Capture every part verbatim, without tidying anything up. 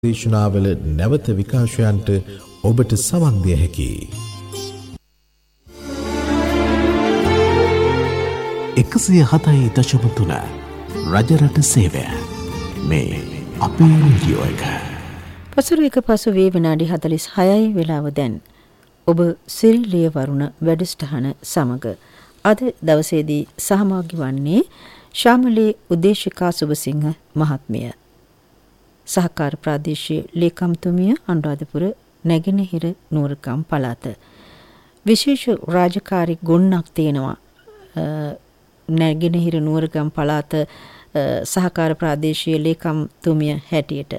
දේශනාවල නැවත විකාශයන්ට ඔබට සවන් දිය හැකියි. එකසිය හතයි දශම තුන රජරට සේවය. මේ අපේ රේඩියෝ එක. පසුරු එක පසු වේ විනාඩි හතළිස් හයයි වෙලාව දැන්. ඔබ සිරිලිය වරුණ වැඩසටහන සමග අද දවසේදී සහභාගී වන්නේ ශාමලී උදේශිකා සුබසිංහ මහත්මිය. සහකාර ප්‍රාදේශීය ලේකම්තුමිය අනුරාධපුර නැගෙනහිර නුවරගම් පළාත. විශේෂ රාජකාරී ගොන්නක් තියෙනවා නැගෙනහිර නුවරගම් පළාත සහකාර ප්‍රාදේශීය ලේකම්තුමිය හැටියට.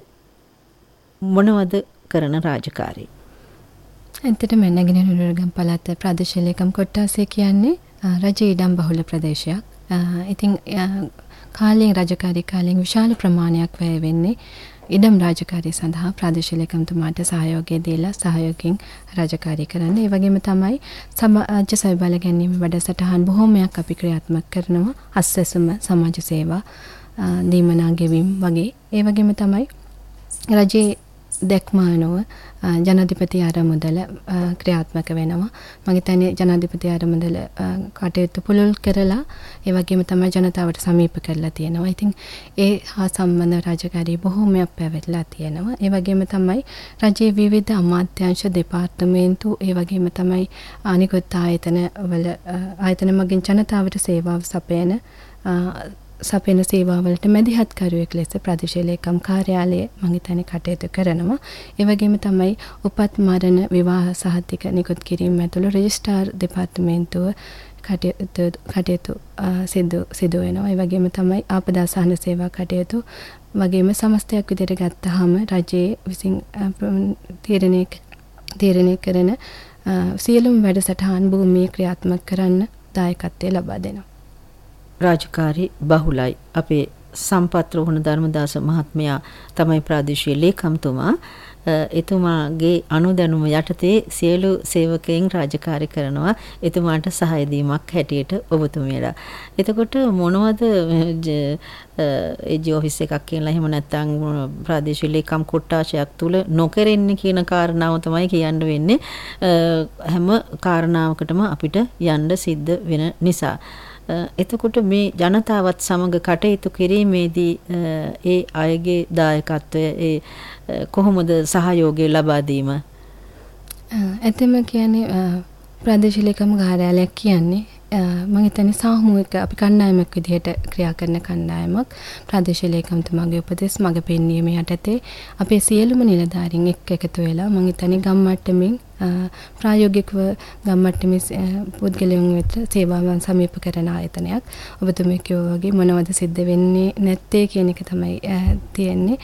මොනවද කරන රාජකාරී? ඇත්තටම නැගෙනහිර නුවරගම් පළාත ප්‍රාදේශීය ලේකම් කොට්ටාසය කියන්නේ රජයේ ඉඩම් බහුල ප්‍රදේශයක්. ඉතින් කාලයෙන් රාජකාරී කාලයෙන් විශාල ප්‍රමාණයක් වැය වෙන්නේ ඉඩම් රාජකාරී සඳහා ප්‍රාදේශීය ලේකම්තුමාට සහයෝගය දීලා සහයෝගයෙන් රාජකාරී කරන්න. ඒ වගේම තමයි සමාජ සේව බල ගැනීම වැඩසටහන් බොහෝමයක් අපි ක්‍රියාත්මක කරනවා. අස්සසම සමාජ සේවා දීමනා ගෙවීම වගේ. ඒ වගේම තමයි රජයේ දැක්ම අනුව ජනාධිපති ආරමුදල ක්‍රියාත්මක වෙනවා. මම හිතන්නේ ජනාධිපති ආරමුදල කටයුතු පුළුල් කරලා ඒ වගේම තමයි ජනතාවට සමීප කරලා තියෙනවා. ඉතින් ඒ හා සම්බන්ධ රාජකාරී බොහෝමයක් පැවැත්ලා තියෙනවා. ඒ වගේම තමයි රජයේ විවිධ අමාත්‍යාංශ දෙපාර්තමේන්තු ඒ වගේම තමයි අනිකුත් ආයතන වල ආයතන මගින් ජනතාවට සේවාව සපයන සපයන සේවාවලට මැදිහත්කරුවෙක් ලෙස ප්‍රාදේශීය ලේකම් කාර්යාලයේ මම හිතන්නේ කටයුතු කරනවා. ඒ වගේම තමයි උපත් මරණ විවාහ සහතික නිකුත් කිරීම ඇතුළු රෙජිස්ට්‍රාර් දෙපාර්තමේන්තුව කටයුතු කටයුතු සිදු සිදු වෙනවා. ඒ වගේම තමයි ආපදා සහන සේවා කටයුතු වගේම සමස්තයක් විදිහට ගත්තාම රජයේ විසින් තීරණය තීරණය කරන සියලුම වැඩසටහන් භූමියේ ක්‍රියාත්මක කරන්න දායකත්වය ලබා දෙනවා. රාජකාරී බහුලයි. අපේ සම්පත් රෝහණ ධර්මදාස මහත්මයා තමයි ප්‍රාදේශීය ලේකම්තුමා. එතුමාගේ අනුදැනුම යටතේ සියලු සේවකයන් රාජකාරී කරනවා. එතුමාට සහාය දීමක් හැටියට ඔබතුමියලා. එතකොට මොනවද ඒ ජී ඔෆිස් එකක් කියලා එහෙම නැත්නම් ප්‍රාදේශීය ලේකම් කොට්ටාශයක් තුල නොකරෙන්නේ කියන කාරණාව තමයි කියන්න වෙන්නේ. හැම කාරණාවකටම අපිට යන්න සිද්ධ වෙන නිසා. එතකොට මේ ජනතාවත් සමග කටයුතු කිරීමේදී ඒ අයගේ දායකත්වය ඒ කොහොමද සහයෝගය ලබා දීම? ඇත්තම කියන්නේ ප්‍රාදේශීය ලේකම් කාර්යාලයක් කියන්නේ මම හිතන්නේ සාමූහික අපි කණ්ඩායමක් විදිහට ක්‍රියා කරන කණ්ඩායමක්. ප්‍රාදේශීය ලේකම්තුමාගේ උපදෙස් මඟ පෙන්වීම යටතේ අපේ සියලුම නිලධාරීන් එක්ක එකතු වෙලා මම හිතන්නේ ගම් මට්ටමින් ප්‍රායෝගිකව ගම් මට්ටමේ පුද්ගලයන් වෙත සේවාවන් සමීප කරන ආයතනයක්. ඔබතුමී කිව්වා වගේ මොනවද සිද්ධ වෙන්නේ නැත්තේ කියන එක තමයි තියෙන්නේ.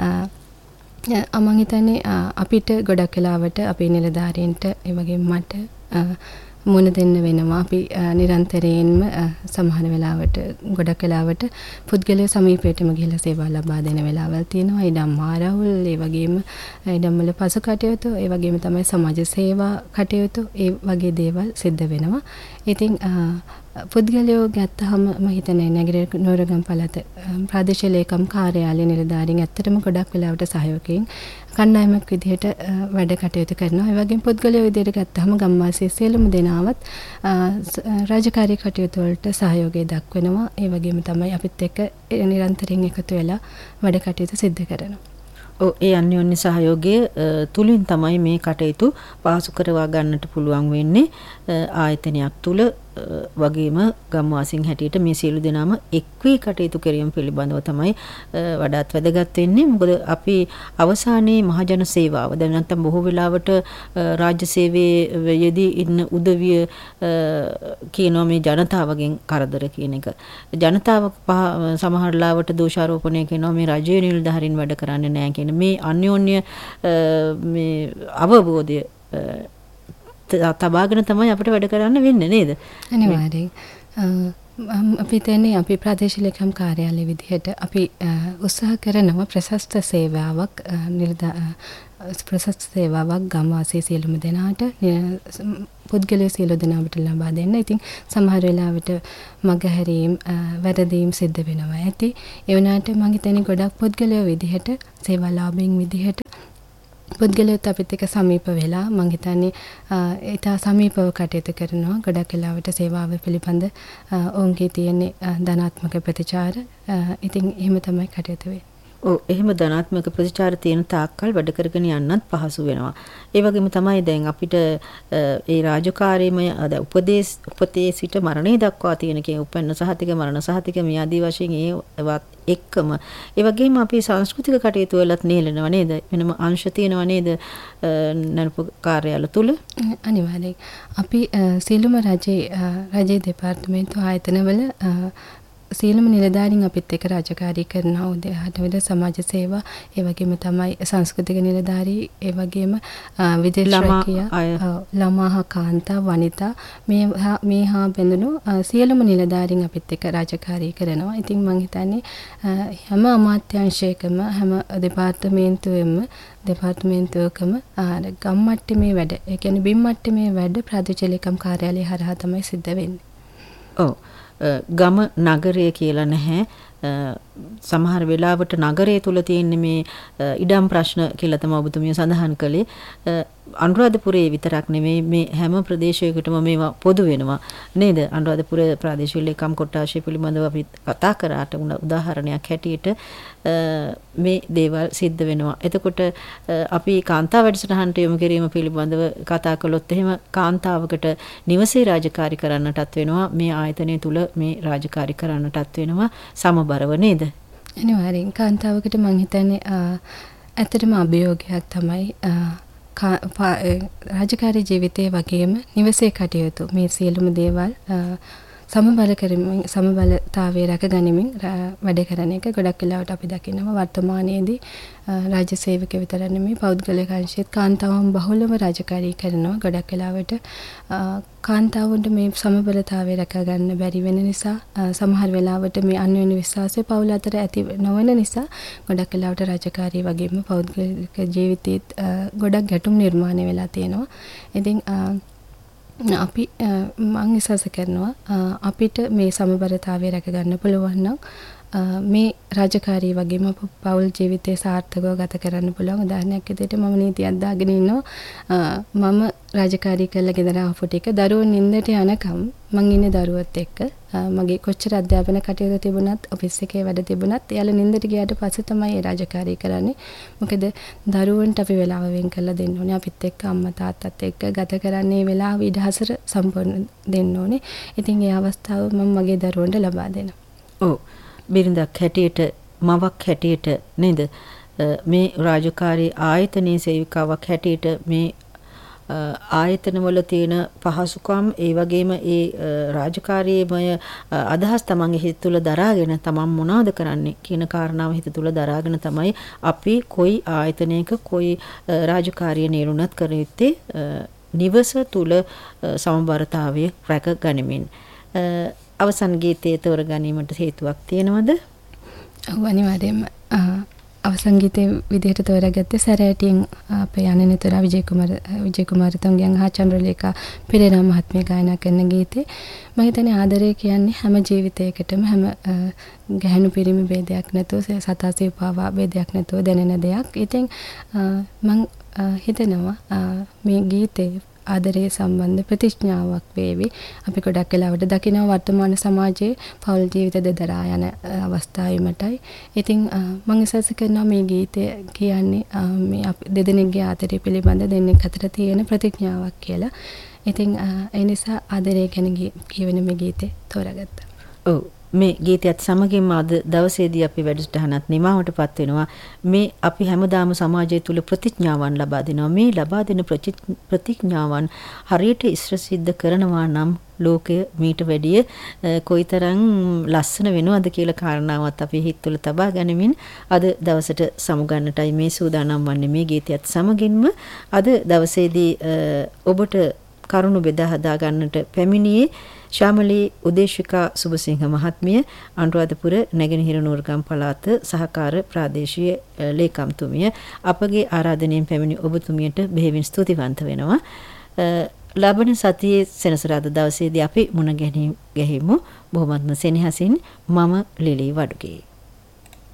මම හිතන්නේ අපිට ගොඩක් වෙලාවට අපේ නිලධාරීන්ට ඒ වගේම මට මුණ දෙන්න වෙනවා. අපි නිරන්තරයෙන්ම සමහර වෙලාවට ගොඩක් වෙලාවට පුද්ගලයෝ සමීපයටම ගිහිලා සේවා ලබා දෙන වෙලාවල් තියෙනවා. ඉඩම් ආරවුල්, ඒ වගේම ඉඩම් වල පසු කටයුතු, ඒ වගේම තමයි සමාජ සේවා කටයුතු, ඒ වගේ දේවල් සිද්ධ වෙනවා. ඉතින් පුද්ගලයෝ ගත්තහම මම හිතන්නේ නැගෙනහිර නුවරගම් පළාත ප්‍රාදේශීය ලේකම් කාර්යාලයේ නිලධාරීන් ඇත්තටම ගොඩක් වෙලාවට සහයෝගයෙන් කණ්ඩායමක් විදිහට වැඩ කටයුතු කරනවා. ඒ වගේම පුද්ගලයෝ විදිහට ගත්තහම ගම්වාසී සියලුම දෙනාවත් රාජකාරී කටයුතු වලට සහයෝගය දක්වනවා. ඒ වගේම තමයි අපිත් එක්ක නිරන්තරයෙන් එකතු වෙලා වැඩ කටයුතු සිදු කරනවා. ඔව්, ඒ අන්‍යෝන්‍ය සහයෝගය තුලින් තමයි මේ කටයුතු පහසු කරවා ගන්නට පුළුවන් වෙන්නේ. ආයතනයක් තුල වගේම ගම්වාසීන් හැටියට මේ සියලු දෙනාම එක් වී කටයුතු කිරීම පිළිබඳව තමයි වඩාත් වැදගත් වෙන්නේ. මොකද අපි අවසානයේ මහජන සේවාව දැන් නැත්තම් බොහෝ වෙලාවට රාජ්‍ය සේවයේ යෙදී ඉන්න උදවිය කියනවා මේ ජනතාවගෙන් කරදර කියන එක. ජනතාව සමහර ලාවට දෝෂාරෝපණය කරනවා මේ රජයේ නිලධාරීන් වැඩ කරන්නේ නැහැ කියන මේ අන්‍යෝන්‍ය මේ අවබෝධය තබාගෙන තමයි අපිට වැඩ කරන්න වෙන්නේ නේද? අනිවාර්යෙන්. අපි තන්නේ අපි ප්‍රාදේශීය ලේකම් කාර්යාලය විදිහට අපි උත්සාහ කරනවා ප්‍රශස්ත සේවාවක් නිලධා ප්‍රශස්ත සේවාවක් ගම්වාසී සියලුම දෙනාට පුද්ගලයා සියලු දෙනාට ලබා දෙන්න. ඉතින් සමහර වෙලාවට මගහැරීම් වැරදීම් සිද්ධ වෙනවා ඇති. ඒ වුණාට මම හිතන්නේ ගොඩක් පුද්ගලයෝ විදිහට සේවා ලාභින් විදිහට පුද්ගලයාත් අපිත් එක්ක සමීප වෙලා මම හිතන්නේ ඊට සමීපව කටයුතු කරනවා. ගොඩක් වෙලාවට සේවාව පිළිබඳ ඔවුන්ගේ තියෙන ධනාත්මක ප්‍රතිචාර. ඉතින් එහෙම තමයි කටයුතු වෙන්නේ. ඔව් එහෙම ධනාත්මක ප්‍රතිචාර තියෙන තාක්කල් වැඩ කරගෙන යන්නත් පහසු වෙනවා. ඒ වගේම තමයි දැන් අපිට ඒ රාජකාරීමය උපදේශ උපතේ සිට මරණය දක්වා තියෙන කියන උපන්න සහතික මරණ සහතික මේ ආදී වශයෙන් ඒවත් එක්කම ඒ වගේම අපි සංස්කෘතික කටයුතු වලත් නේලනවා නේද? වෙනම අංශ තියෙනවා නේද? නරපු කාර්යාල තුල අනිවාර්යයෙන් අපි සීලම රජයේ රජයේ දෙපාර්තමේන්තු ආයතනවල සීලම නිලධාරීන් අපිත් එක්ක රාජකාරී කරනවා. උදේට වෙල සමාජ සේවා, ඒ වගේම තමයි සංස්කෘතික නිලධාරී, ඒ වගේම විදේශ රැකියා, ළමා හා කාන්තා වනිතා මේ මේ හා බැඳුණු සියලුම නිලධාරීන් අපිත් එක්ක රාජකාරී කරනවා. ඉතින් මම හිතන්නේ හැම අමාත්‍යාංශයකම හැම දෙපාර්තමේන්තුවෙම දෙපාර්තමේන්තුවකම ගම් මට්ටමේ වැඩ, ඒ කියන්නේ බිම් මට්ටමේ වැඩ ප්‍රාදේශීය ලේකම් කාර්යාලය හරහා තමයි සිද්ධ වෙන්නේ. ඔව්. ගම නගරය කියලා නැහැ. සමහර වෙලාවට නගරය තුල තියෙන මේ ඉඩම් ප්‍රශ්න කියලා තමයි ඔබතුමිය සඳහන් කළේ. අනුරාධපුරයේ විතරක් නෙමෙයි මේ හැම ප්‍රදේශයකටම මේවා පොදු වෙනවා නේද? අනුරාධපුර ප්‍රාදේශීය ලේකම් කොට්ටාශය පිළිබඳව අපි කතා කරාට උදාහරණයක් හැටියට මේ දේවල් සිද්ධ වෙනවා. එතකොට අපි කාන්තා වැඩසටහනට යොමු කිරීම පිළිබඳව කතා කළොත් එහෙම කාන්තාවකට නිවසේ රාජකාරී කරන්නටත් වෙනවා, මේ ආයතනය තුල මේ රාජකාරී කරන්නටත් වෙනවා සමබරව නේද? අනිවාර්යෙන් කාන්තාවකට මම හිතන්නේ ඇත්තටම අභියෝගයක් තමයි රාජකාරී ජීවිතයේ වගේම නිවසේ කටයුතු මේ සියලුම දේවල් සමබල කරමින් සමබලතාවයේ රැකගනිමින් වැඩ කරන එක. ගොඩක් වෙලාවට අපි දකිනවා වර්තමානයේදී රාජ්‍ය සේවකයෝ විතර නෙමෙයි පෞද්ගලික අංශයේත් කාන්තාවන් බහුලව රාජකාරී කරනවා. ගොඩක් වෙලාවට කාන්තාවන්ට මේ සමබලතාවය රැක ගන්න බැරි වෙන නිසා, සමහර වෙලාවට මේ අන්‍යෝන්‍ය විශ්වාසය පවුල අතර ඇති නොවන නිසා ගොඩක් වෙලාවට රාජකාරී වගේම පෞද්ගලික ජීවිතේත් ගොඩක් ගැටුම් නිර්මාණය වෙලා තියෙනවා. ඉතින් අපි මම විශ්වාස කරනවා අපිට මේ සමබරතාවය රැක ගන්න පුළුවන් නම් මේ රාජකාරී වගේම පෞල් ජීවිතේ සාර්ථකව ගත කරන්න පුළුවන්. උදාහරණයක් විදිහට මම නීතියක් දාගෙන ඉන්නවා. මම රාජකාරී කරලා ගෙදර ආපු ටික දරුවෝ නිින්දට යනකම් මං ඉන්නේ දරුවොත් එක්ක. මගේ කොච්චර අධ්‍යාපන කටයුතු තිබුණත්, ඔෆිස් එකේ වැඩ තිබුණත් එයාලා නිින්දට ගියාට පස්සේ තමයි ඒ රාජකාරී කරන්නේ. මොකද දරුවන්ට අපි වෙලාව වෙන් කරලා දෙන්න ඕනේ. අපිත් එක්ක අම්මා තාත්තත් එක්ක ගත කරන්නේ වෙලාව ඉඩහසර සම්පූර්ණ දෙන්න ඕනේ. ඉතින් ඒ අවස්ථාව මම මගේ දරුවන්ට ලබා දෙනවා. ඔව්. බිරිඳක් හැටියට, මවක් හැටියට නේද මේ රාජකාරී ආයතනයේ සේවිකාවක් හැටියට මේ ආයතනවල තියෙන පහසුකම්, ඒ වගේම ඒ රාජකාරීමය අදහස් තමන්ගේ හිත තුළ දරාගෙන තමන් මොනවද කරන්නේ කියන කාරණාව හිත තුළ දරාගෙන තමයි අපි කොයි ආයතනයක කොයි රාජකාරිය නිරුණත් කර යුත්තේ නිවස තුළ සමබරතාවය රැක ගනිමින්. අවසන් ගීතයේ තෝර ගැනීමට හේතුවක් තියෙනවද? ඔව් අනිවාර්යයෙන්ම අවසන් ගීතයේ විදිහට තෝරාගත්තේ සැරෑටියෙන් අපේ අනන්‍යතර විජේ කුමාර විජේ කුමාරතුංගයන් හා චන්ද්‍රලේඛා පෙරේරා මහත්මිය ගායනා කරන ගීතේ මම හිතන්නේ ආදරය කියන්නේ හැම ජීවිතයකටම හැම ගැහැණු පිරිමි ભેදයක් නැතුව සතාසේ පාවා ભેදයක් නැතුව දැනෙන දෙයක්. ඉතින් මම හිතනවා මේ ගීතේ ආදරයේ සම්බන්ධ ප්‍රතිඥාවක් වේවි. අපි ගොඩක් වෙලාවට දකිනවා වර්තමාන සමාජයේ පෞල් ජීවිත දෙදරා යන අවස්ථාවෙමටයි. ඉතින් මම විශ්වාස කරනවා මේ ගීතය කියන්නේ මේ දෙදෙනෙක්ගේ ආදරය පිළිබඳ දෙන්නෙක් අතර තියෙන ප්‍රතිඥාවක් කියලා. ඉතින් ඒ නිසා ආදරය ගැන කියවෙන මේ ගීතේ තෝරාගත්තා. ඔව්. මේ ගීතයත් සමගින්ම අද දවසේදී අපි වැඩසටහනත් නිමාවටපත් වෙනවා. මේ අපි හැමදාම සමාජය තුල ප්‍රතිඥාවන් ලබා දෙනවා. මේ ලබා දෙන ප්‍රතිඥාවන් හරියට ඉස්ර සිද්ධ කරනවා නම් ලෝකය මීට වැඩිය කොයිතරම් ලස්සන වෙනවද කියලා කාරණාවත් අපි හිත තුළ තබා ගනිමින් අද දවසට සමුගන්නටයි මේ සූදානම් වන්නේ. මේ ගීතයත් සමගින්ම අද දවසේදී ඔබට කරුණු බෙදා හදා ගන්නට පැමිණියේ ශාමලී උදේශිකා සුබසිංහ මහත්මිය, අනුරාධපුර නැගෙනහිර නුවරගම් පළාත සහකාර ප්‍රාදේශීය ලේකම්තුමිය. අපගේ ආරාධනයෙන් පැමිණි ඔබතුමියට බෙහෙවින් ස්තුතිවන්ත වෙනවා. ලබන සතියේ සෙනසුරාදා දවසේදී අපි මුණ ගැහිමු. බොහොමත්ම සෙනෙහසින් මම ලිලි වඩුගේ.